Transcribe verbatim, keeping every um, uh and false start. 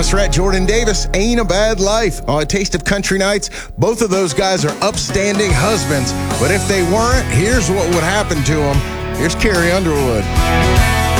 Thomas Rhett, Jordan Davis, Ain't a Bad Life. On A Taste of Country Nights, both of those guys are upstanding husbands. But if they weren't, here's what would happen to them. Here's Carrie Underwood.